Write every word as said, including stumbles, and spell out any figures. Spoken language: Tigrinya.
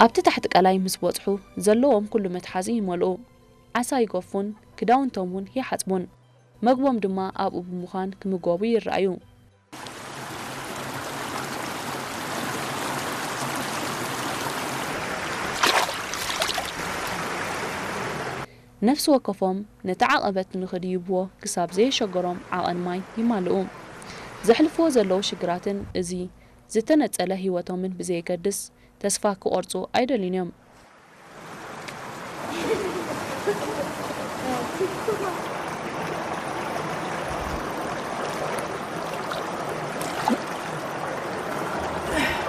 ኣብቲ ታሕቲ ቃላይ ምስ በጽሑ ዘለዎም ኩሉ መትሓዚ ይመልኡ ዓሳ ይገፉን ክዳውንቶም እውን ይሓጽቡን መግቦም ድማ ኣብኡ ብምዃን ክምገቡ ይረኣዩ ነፍሲ ወከፎም ነቲ ዓቐበት ንኽድይብዎ ክሳብ ዘይሸገሮም ዓቐን ማይ ይማልኡ ዘሕልፍዎ ዘለዉ ሽግራትን እዚ ዝተነጸለ ህይወቶምን ብዘይገድስ ተስፋ ክቆርጹ አይደልን እዮም